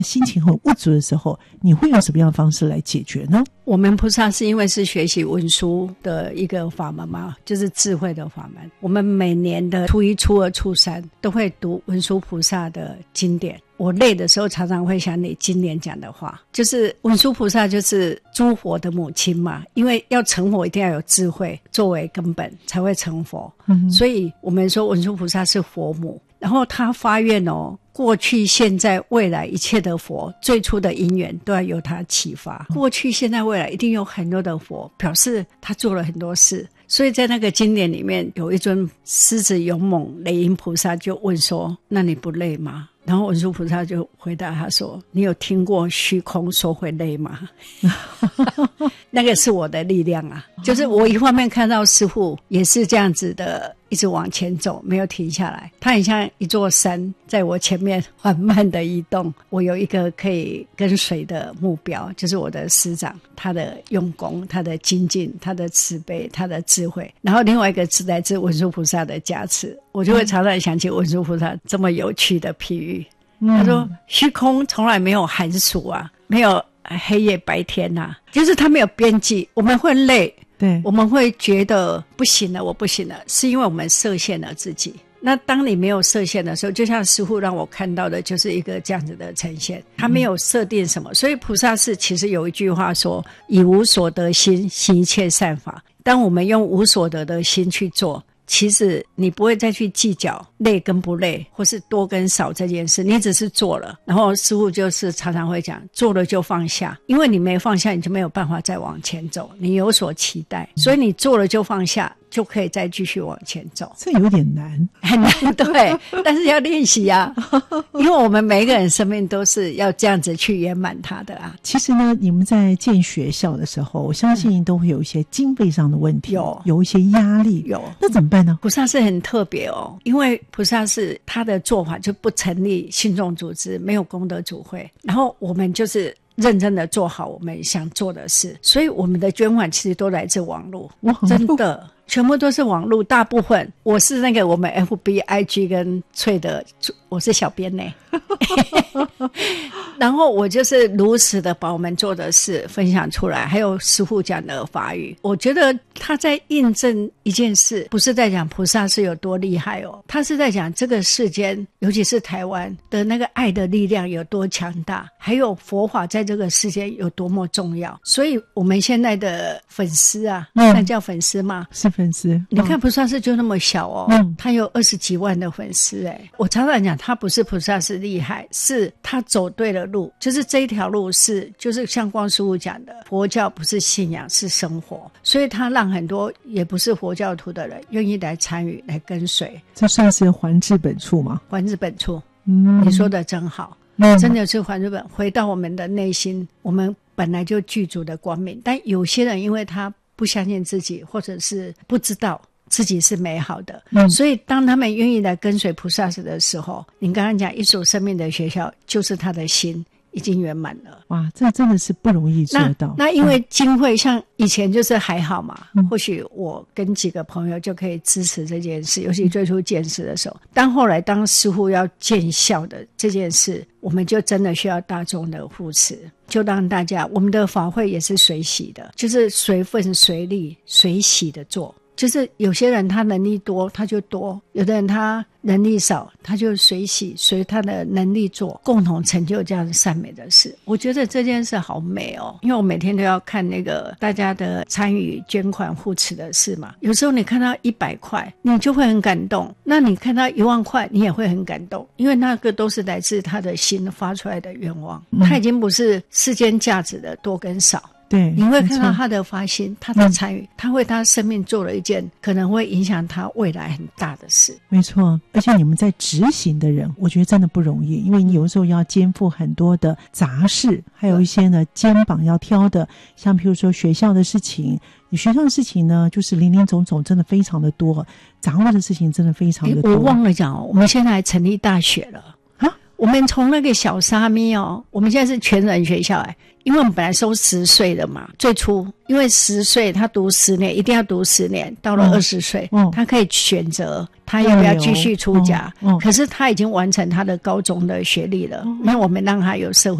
心情很无助的时候，你会用什么样的方式来解决呢？ 我们菩萨是因为是学习文殊的一个法门嘛，就是智慧的法门。我们每年的初一、初二、初三都会读文殊菩萨的经典。我累的时候常常会想你今年讲的话，就是文殊菩萨就是诸佛的母亲嘛，因为要成佛一定要有智慧作为根本才会成佛，所以我们说文殊菩萨是佛母。然后他发愿过去现在未来一切的佛最初的因缘都要由他启发，过去现在未来一定有很多的佛，表示他做了很多事。所以在那个经典里面有一尊狮子勇猛雷音菩萨就问说，那你不累吗？然后文殊菩萨就回答他说，你有听过虚空说会累吗？那个是我的力量啊，就是我一方面看到师父也是这样子的一直往前走，没有停下来，他很像一座山在我前面缓慢的移动。我有一个可以跟随的目标，就是我的师长，他的用功，他的精进，他的慈悲，他的智慧。然后另外一个是来自文殊菩萨的加持，我就会常常想起文殊菩萨这么有趣的譬喻。他说虚空从来没有寒暑啊，没有黑夜白天啊，就是它没有边际。我们会累， 对， 我们会觉得不行了，我不行了，是因为我们设限了自己。那当你没有设限的时候，就像师父让我看到的就是一个这样子的呈现，他没有设定什么。所以菩萨是其实有一句话说，以无所得心行一切善法。当我们用无所得的心去做，其实你不会再去计较累跟不累或是多跟少这件事，你只是做了。然后师父就是常常会讲，做了就放下，因为你没放下你就没有办法再往前走，你有所期待，所以你做了就放下，就可以再继续往前走。 这有点难， 很难，对，但是要练习啊，因为我们每一个人生命都是要这样子去圆满它的啊。 其实呢，你们在建学校的时候，我相信都会有一些经费上的问题，有一些压力，那怎么办呢？ 菩萨是很特别因为菩萨是他的做法就不成立信众组织，没有功德主会，然后我们就是认真的做好我们想做的事，所以我们的捐款其实都来自网络，真的全部都是网络，大部分我是那个我们 FB、IG 跟翠的，我是小编呢。然后我就是如实的把我们做的事分享出来，还有师父讲的法语。我觉得他在印证一件事，不是在讲菩萨是有多厉害他是在讲这个世间，尤其是台湾的那个爱的力量有多强大，还有佛法在这个世间有多么重要。所以我们现在的粉丝啊，那叫粉丝吗？ 是粉丝。 你看菩萨是就那么小他有20几万的粉丝我常常讲他不是菩萨是厉害，是他走对了路，就是这一条路是就是像光师父讲的，佛教不是信仰是生活，所以他让很多也不是佛教徒的人愿意来参与来跟随。 这算是还至本处吗？ 还至本处，你说的真好，真的是还至本，回到我们的内心，我们本来就具足的光明。但有些人因为他不相信自己，或者是不知道自己是美好的，所以当他们愿意来跟随菩萨的时候，你刚刚讲一所生命的学校，就是他的心已经圆满了。 哇，这真的是不容易做到。 那因为经费像以前就是还好嘛，或许我跟几个朋友就可以支持这件事，尤其最初建寺的时候。但后来当师父要建校的这件事，我们就真的需要大众的扶持，就让大家，我们的法会也是随喜的，就是随分随力随喜的做。就是有些人他能力多他就多，有的人他能力少他就随喜随他的能力做，共同成就这样善美的事。我觉得这件事好美因为我每天都要看那个大家的参与捐款护持的事嘛，有时候你看到100块你就会很感动，那你看到1万块你也会很感动，因为那个都是来自他的心发出来的愿望，他已经不是世间价值的多跟少。 对， 你会看到他的发心，他的参与，他为他生命做了一件可能会影响他未来很大的事。 没错，而且你们在执行的人，我觉得真的不容易，因为你有时候要肩负很多的杂事，还有一些呢肩膀要挑的，像譬如说学校的事情，你学校的事情呢就是林林总总，真的非常的多，掌握的事情真的非常的多。 我忘了讲我们现在还成立大学了。 我们从那个小沙弥我们现在是全人学校因为我们本来收10岁的嘛，最初因为10岁他读10年，一定要读10年，到了20岁，他可以选择他要不要继续出家，可是他已经完成他的高中的学历了，因为我们让他有社会